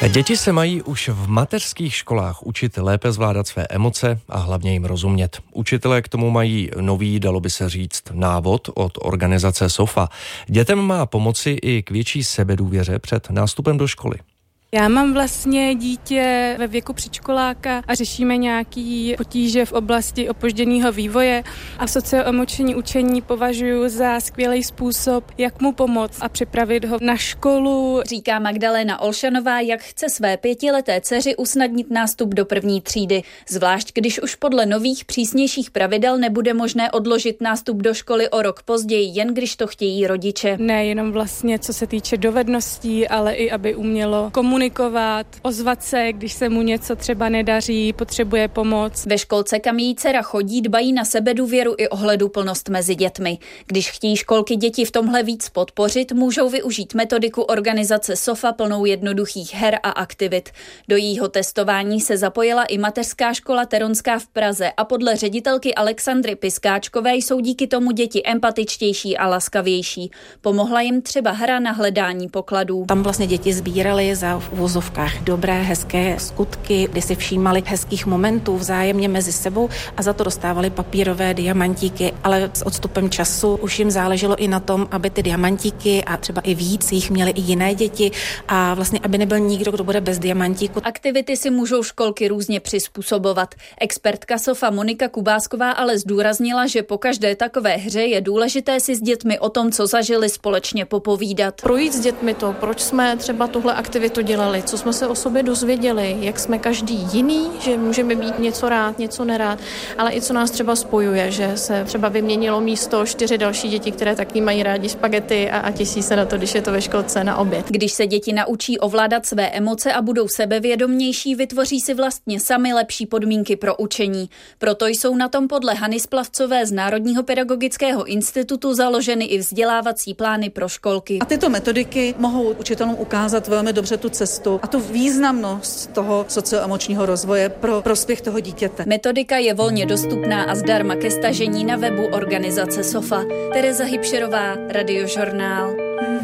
Děti se mají už v mateřských školách učit lépe zvládat své emoce a hlavně jim rozumět. Učitelé k tomu mají nový, dalo by se říct, návod od organizace SOFA. Dětem má pomoci i k větší sebedůvěře před nástupem do školy. Já mám vlastně dítě ve věku předškoláka a řešíme nějaký potíže v oblasti opožděného vývoje a socioemoční učení považuji za skvělý způsob, jak mu pomoct a připravit ho na školu. Říká Magdalena Olšanová, jak chce své 5leté dceři usnadnit nástup do první třídy. Zvlášť, když už podle nových přísnějších pravidel nebude možné odložit nástup do školy o rok později, jen když to chtějí rodiče. Nejenom vlastně, co se týče dovedností, ale i aby umělo komunikovat, ozvat se, když se mu něco třeba nedaří, potřebuje pomoc. Ve školce, kam její dcera chodí, dbají na sebedůvěru i ohleduplnost mezi dětmi. Když chtějí školky děti v tomhle víc podpořit, můžou využít metodiku organizace SOFA plnou jednoduchých her a aktivit. Do jejího testování se zapojila i mateřská škola Teronská v Praze a podle ředitelky Alexandry Piskáčkové jsou díky tomu děti empatičtější a laskavější. Pomohla jim třeba hra na hledání pokladů. Tam vlastně děti sbírali za v uvozovkách dobré, hezké skutky, kdy si všímali hezkých momentů vzájemně mezi sebou a za to dostávali papírové diamantíky, ale s odstupem času už jim záleželo i na tom, aby ty diamantíky a třeba i víc jich měly i jiné děti a vlastně aby nebyl nikdo, kdo bude bez diamantíku. Aktivity si můžou školky různě přizpůsobovat. Expertka SOFA Monika Kubásková ale zdůraznila, že po každé takové hře je důležité si s dětmi o tom, co zažili, společně popovídat. Projít s dětmi to, proč jsme třeba tuhle aktivitu dělali, co jsme se o sobě dozvěděli, jak jsme každý jiný, že můžeme být něco rád, něco nerád, ale i co nás třeba spojuje, že se třeba vyměnilo místo 4 další děti, které taky mají rádi špagety a těší se na to, když je to ve školce na oběd. Když se děti naučí ovládat své emoce a budou sebevědomější, vytvoří si vlastně sami lepší podmínky pro učení. Proto jsou na tom podle Hany Splavcové z Národního pedagogického institutu založeny i vzdělávací plány pro školky. A tyto metodiky mohou učitelům ukázat velmi dobře tu cestu a tu významnost toho socioemočního rozvoje pro prospěch toho dítěte. Metodika je volně dostupná a zdarma ke stažení na webu organizace SOFA. Tereza Hybšerová, Radiožurnál.